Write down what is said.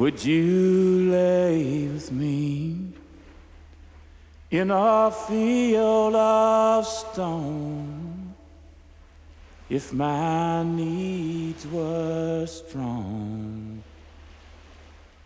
Would you lay with me in a field of stone if my needs were strong?